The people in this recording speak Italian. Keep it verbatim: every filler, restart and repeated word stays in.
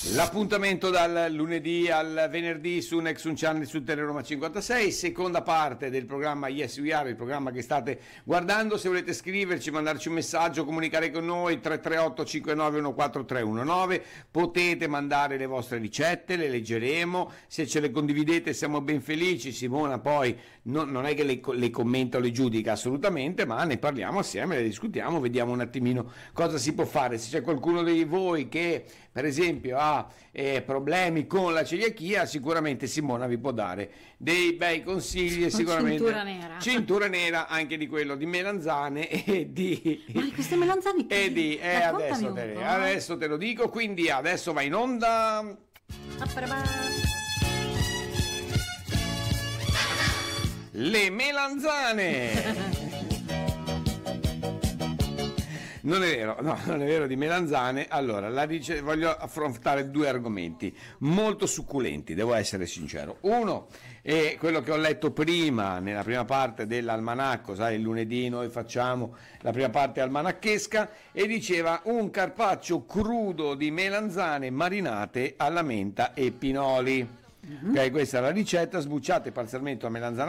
L'appuntamento dal lunedì al venerdì su Nexus Channel su Teleroma cinquantasei, seconda parte del programma Yes We Are, il programma che state guardando. Se volete scriverci, mandarci un messaggio, comunicare con noi, tre tre otto cinque nove uno quattro tre uno nove, potete mandare le vostre ricette, le leggeremo, se ce le condividete siamo ben felici. Simona poi non, non è che le, le commenta o le giudica assolutamente, ma ne parliamo assieme, le discutiamo, vediamo un attimino cosa si può fare. Se c'è qualcuno di voi che per esempio ha Eh, problemi con la celiachia, sicuramente Simona vi può dare dei bei consigli e sicuramente cintura nera. cintura nera anche di quello di melanzane e di ma queste melanzane e di eh, adesso, te, adesso te lo dico, quindi adesso va in onda le melanzane. Non è vero, no, non è vero di melanzane. Allora, la dice, voglio affrontare due argomenti molto succulenti, devo essere sincero. Uno è quello che ho letto prima, nella prima parte dell'almanacco, sai, il lunedì noi facciamo la prima parte almanacchesca, e diceva un carpaccio crudo di melanzane marinate alla menta e pinoli. Mm-hmm. Ok, questa è la ricetta: sbucciate parzialmente la melanzana